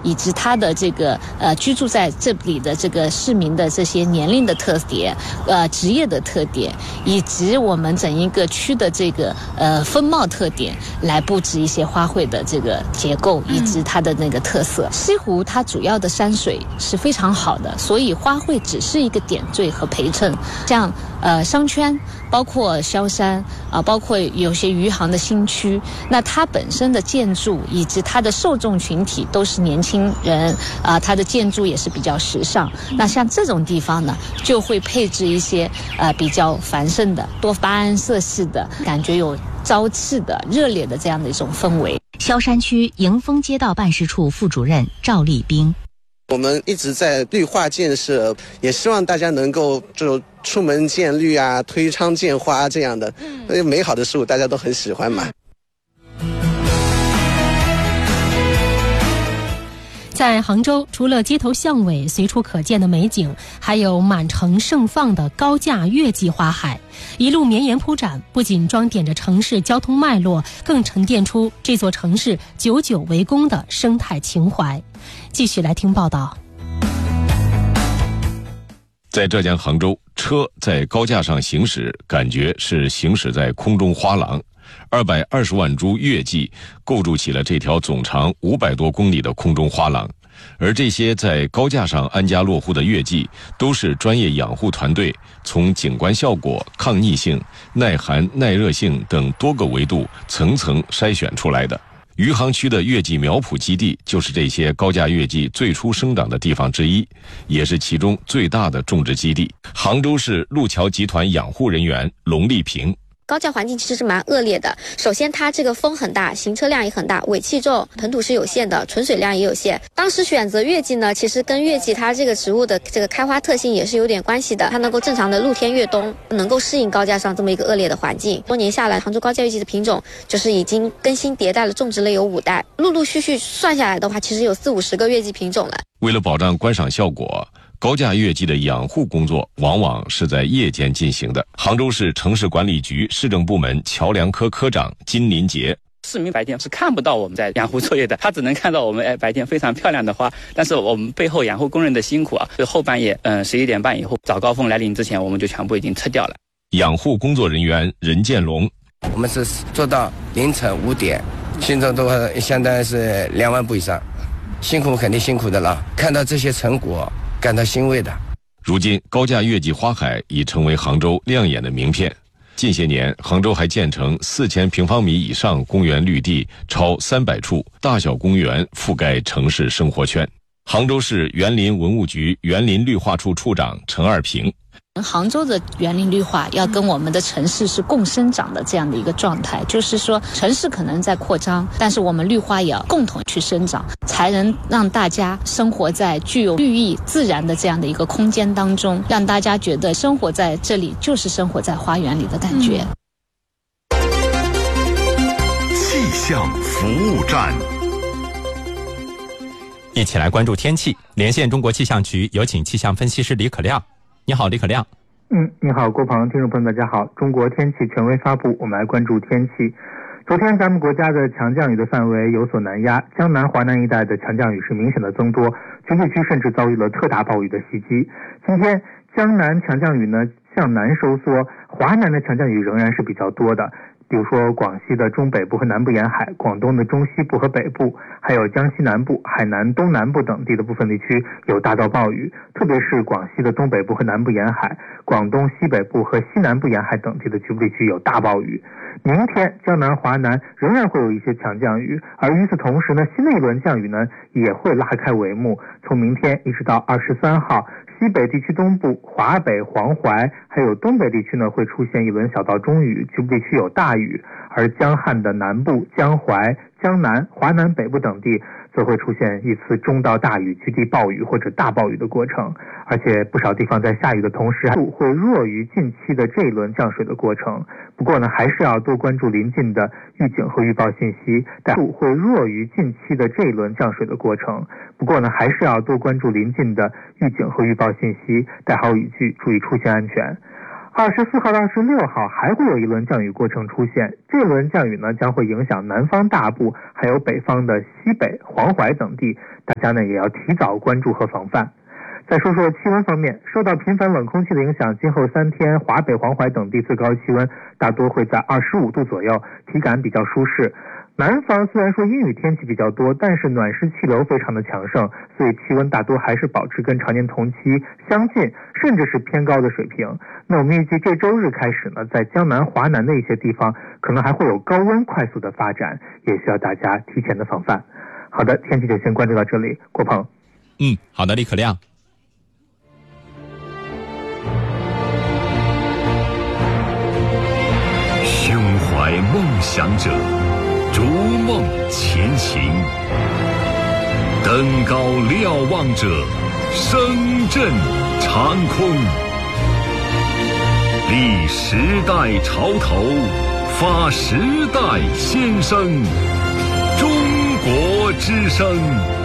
以及它的这个居住在这里的这个市民的这些年龄的特点、职业的特点，以及我们整一个区的这个风貌特点来布置一些花卉的这个结构以及它的那个特色。西湖它主要的山水是非常好的，所以花卉只是一个点缀和陪衬。像商圈，包括萧山包括有些余杭的新区，那它本身的建筑以及它的受众群体都是年轻人它的建筑也是比较时尚。那像这种地方呢，就会配置一些比较繁盛的多巴胺色系的感觉，有朝气的热烈的这样的一种氛围。 萧山区迎丰街道办事处副主任赵立兵， 我们一直在绿化建设，也希望大家能够就出门见绿啊，推窗见花这样的美好的事物大家都很喜欢嘛。 在杭州，除了街头巷尾随处可见的美景，还有满城盛放的高架月季花海，一路绵延铺展，不仅装点着城市交通脉络，更沉淀出这座城市久久为功的生态情怀。继续来听报道。 在浙江杭州，车在高架上行驶，感觉是行驶在空中花廊。220万株月季构筑起了这条总长500多公里的空中花廊，而这些在高架上安家落户的月季，都是专业养护团队从景观效果、抗逆性、耐寒、耐热性等多个维度层层筛选出来的。余杭区的月季苗圃基地就是这些高架月季最初生长的地方之一，也是其中最大的种植基地。杭州市路桥集团养护人员龙丽萍， 高架环境其实是蛮恶劣的。首先它这个风很大，行车量也很大，尾气重，盆土是有限的，存水量也有限。当时选择月季呢，其实跟月季它这个植物的这个开花特性也是有点关系的。它能够正常的露天越冬，能够适应高架上这么一个恶劣的环境。多年下来，杭州高架月季的品种就是已经更新迭代了，种植了有5代，陆陆续续算下来的话，其实有40-50个月季品种了。 为了保障观赏效果，高架月季的养护工作往往是在夜间进行的。杭州市城市管理局市政部门桥梁科科长金林杰， 市民白天是看不到我们在养护作业的，他只能看到我们白天非常漂亮的花，但是我们背后养护工人的辛苦就后半夜11点半以后早高峰来临之前，我们就全部已经撤掉了。 养护工作人员任建龙， 我们是做到凌晨5点，群众都相当于是2万步以上，辛苦肯定辛苦的了，看到这些成果感到欣慰的。 如今高架月季花海已成为杭州亮眼的名片。近些年，杭州还建成4000平方米以上公园绿地超300处，大小公园覆盖城市生活圈。杭州市园林文物局园林绿化处处长陈二平， 杭州的园林绿化要跟我们的城市是共生长的这样的一个状态，就是说城市可能在扩张，但是我们绿化也要共同去生长，才能让大家生活在具有绿意自然的这样的一个空间当中，让大家觉得生活在这里就是生活在花园里的感觉。 气象服务站， 一起来关注天气。连线中国气象局，有请气象分析师李可亮。你好，李可亮。 你好，郭鹏，听众朋友大家好。中国天气权威发布，我们来关注天气。昨天咱们国家的强降雨的范围有所南压，江南、华南一带的强降雨是明显的增多，局地区甚至遭遇了特大暴雨的袭击。今天江南强降雨呢向南收缩，华南的强降雨仍然是比较多的。比如说广西的中北部和南部沿海，广东的中西部和北部，还有江西南部、海南东南部等地的部分地区有大到暴雨，特别是广西的东北部和南部沿海，广东西北部和西南部沿海等地的局部地区有大暴雨。明天江南、华南仍然会有一些强降雨，而与此同时呢，新的一轮降雨呢也会拉开帷幕，从明天一直到23号，西北地区东部、华北、黄淮还有东北地区呢会出现一轮小到中雨，局部地区有大雨，而江汉的南部、江淮、江南、华南北部等地则会出现一次中到大雨、局地暴雨或者大暴雨的过程，而且不少地方在下雨的同时会弱于近期的这一轮降水的过程。不过呢，还是要多关注临近的预警和预报信息，会弱于近期的这一轮降水的过程。不过呢，还是要多关注临近的预警和预报信息，带好雨具，注意出行安全。 24号到26号还会有一轮降雨过程出现，这轮降雨呢将会影响南方大部，还有北方的西北、黄淮等地，大家呢也要提早关注和防范。再说说气温方面，受到频繁冷空气的影响，今后3天华北、黄淮等地最高气温大多会在25度左右，体感比较舒适。南方虽然说阴雨天气比较多，但是暖湿气流非常的强盛，所以气温大多还是保持跟常年同期相近，甚至是偏高的水平。那我们预计这周日开始呢，在江南、华南的一些地方可能还会有高温快速的发展，也需要大家提前的防范。好的，天气就先关注到这里，郭鹏。 好的，李可亮。 胸怀梦想者，逐梦前行，登高瞭望者，声震长空，立时代潮头，发时代先声，中国之声。